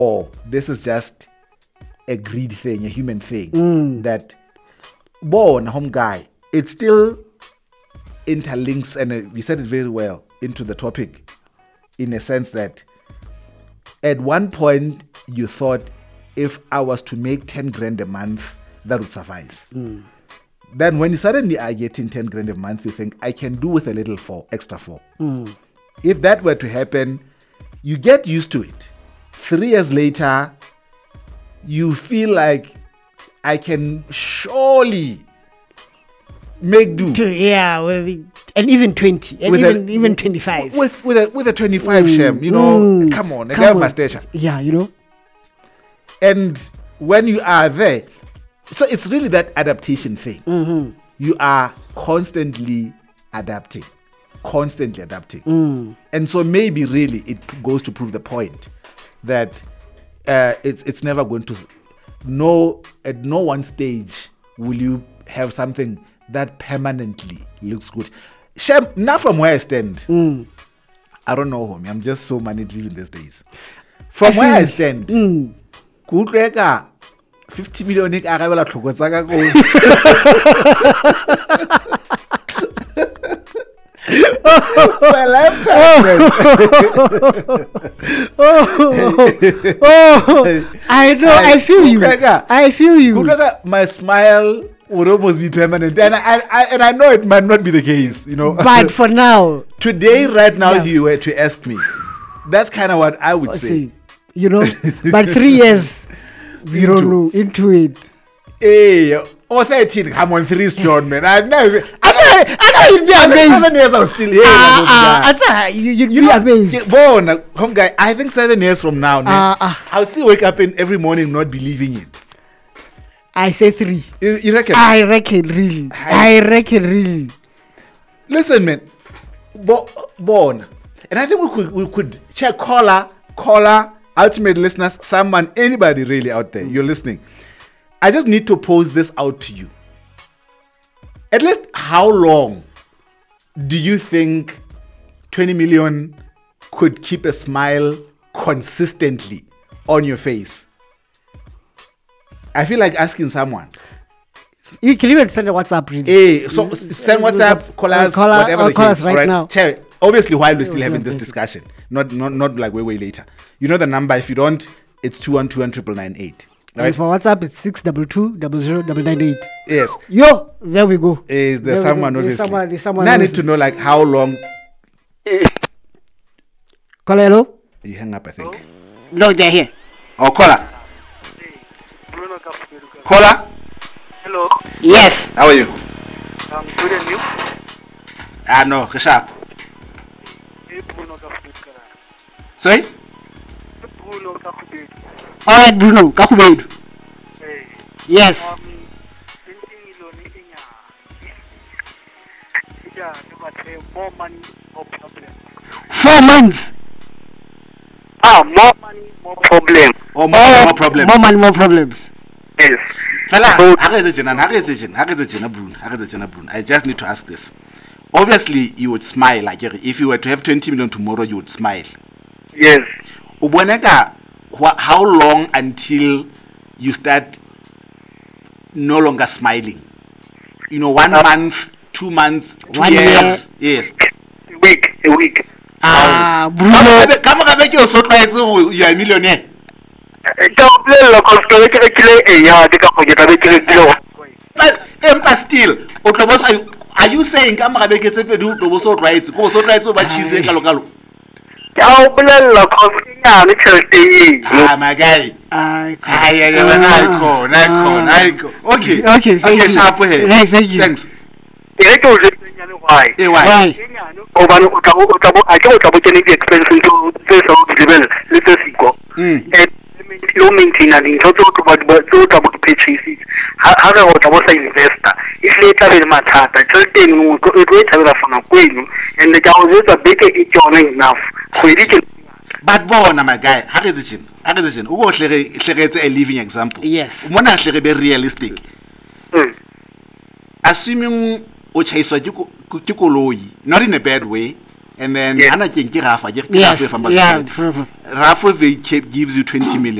or this is just a greed thing, a human thing, that born home guy, it still interlinks, and you said it very well, into the topic, in a sense that at one point you thought, if I was to make 10 grand a month, that would suffice. Then when you suddenly are getting 10 grand a month, you think, I can do with a little extra four. If that were to happen, you get used to it. 3 years later, you feel like I can surely make do. And even 20, and even 25. With a 25 Shem, come on, a guy must station. Yeah, And when you are there, so it's really that adaptation thing. You are constantly adapting. And so maybe really it goes to prove the point that it's never going to, at no one stage will you have something that permanently looks good. Shem, now from where I stand, I don't know, homie. I'm just so money driven these days. From where I stand, 50 million my lifetime. I know. I feel you. My smile would almost be permanent, and I know it might not be the case, But for now, today, right now, if you were to ask me, that's kind of what I would say. But 3 years, you don't know, into it. Hey, 13, come on, 3 is John, man. I know you'd be amazed. 7 years, I'm still here. You'd be amazed. Born, home guy, I think 7 years from now, I'll still wake up every morning not believing it. I say 3. You reckon? I reckon really. Listen, man. Born. And I think we could check caller, ultimate listeners, someone, anybody really out there, you're listening. I just need to pose this out to you. At least how long do you think 20 million could keep a smile consistently on your face? I feel like asking someone. You can even send a WhatsApp. Really. Hey, so send WhatsApp, callers, whatever the case. Right now. Obviously, while we're still having this discussion, not like way later. You know the number. If you don't, it's 21219998. Right? And for WhatsApp, it's 622000998. Yes. Yo, there we go. There's someone, obviously. There's someone. Now I need to know how long. Caller, hello? You hang up, I think. No, they're here. Oh, caller. Caller? Hello. Yes. How are you? I'm good, and you? No, Kashap. Sorry? All right, Bruno. Kakubedu. Yes. More money, more problem. 4 months. More money, more problem. Or more problems. More money, more problems. Yes. Fella, I just need to ask this. Obviously, you would smile. Like if you were to have 20 million tomorrow, you would smile. Yes. How long until you start no longer smiling? 1 month, 2 months, 2 years. Yes. A week. Bruno. You are a millionaire. But still, are you saying my guy. Okay, sharp. Thank you. Thanks. Why? Why? You maintain an investor. If later in Matata, then we go from a queen, and the house is a big enough. But my guy, how is it? A living example. Yes. One actually be realistic. Assuming not in a bad way, and then Yes. Hana Rafa, Yes, yeah. Rafa gives you 20 million.